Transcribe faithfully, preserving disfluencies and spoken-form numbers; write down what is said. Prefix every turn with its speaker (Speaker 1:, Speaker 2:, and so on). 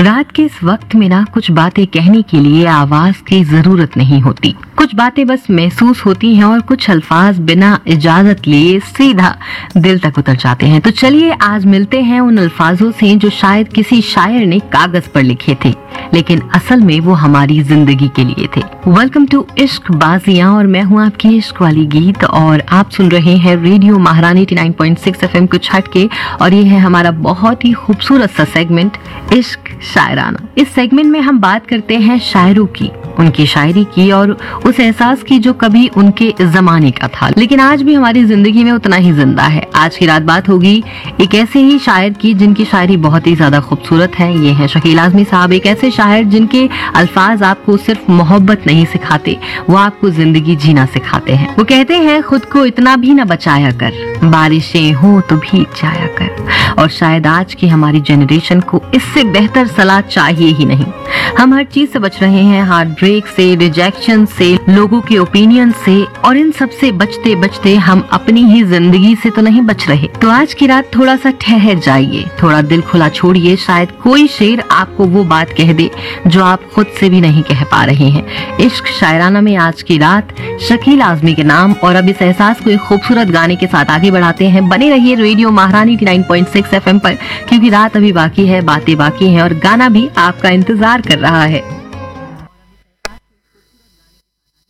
Speaker 1: रात के इस वक्त में ना कुछ बातें कहने के लिए आवाज की जरूरत नहीं होती। कुछ बातें बस महसूस होती हैं और कुछ अल्फाज बिना इजाजत लिए सीधा दिल तक उतर जाते हैं। तो चलिए आज मिलते हैं उन अल्फाजों से जो शायद किसी शायर ने कागज पर लिखे थे, लेकिन असल में वो हमारी जिंदगी के लिए थे। वेलकम टू इश्क बाजियां और मैं हूँ आपकी इश्क वाली गीत और आप सुन रहे हैं रेडियो महारानी नवासी पॉइंट सिक्स एफएम कुछ हटके और ये है हमारा बहुत ही खूबसूरत सा सेगमेंट इश्क शायराना। इस सेगमेंट में हम बात करते हैं शायरों की, उनकी शायरी की और उस एहसास की जो कभी उनके जमाने का था लेकिन आज भी हमारी जिंदगी में उतना ही जिंदा है। आज की रात बात होगी एक ऐसे ही शायर की जिनकी शायरी बहुत ही ज्यादा खूबसूरत है। ये है शकील आजमी साहब, एक ऐसे शायर जिनके अल्फाज आपको सिर्फ मोहब्बत नहीं सिखाते, वो आपको जिंदगी जीना सिखाते हैं। वो कहते हैं खुद को इतना भी न बचाया कर, बारिशें हो तो भीग जाया कर। और शायद आज की हमारी जनरेशन को इससे बेहतर सलाह चाहिए ही नहीं। हम हर चीज से बच रहे हैं, हार्ट ब्रेक से, रिजेक्शन से, लोगों के ओपिनियन से, और इन सब से बचते बचते हम अपनी ही जिंदगी से तो नहीं बच रहे। तो आज की रात थोड़ा सा ठहर जाइए, थोड़ा दिल खुला छोड़िए, शायद कोई शेर आपको वो बात कह दे जो आप खुद से भी नहीं कह पा रहे हैं। इश्क शायराना में आज की रात शकील आजमी के नाम। और अब इस एहसास को एक खूबसूरत गाने के साथ आगे बढ़ाते हैं। बने रहिए रेडियो महारानी नवासी पॉइंट सिक्स एफएम पर, क्योंकि रात अभी बाकी है, बातें बाकी हैं और गाना भी आपका इंतजार कर रहा है।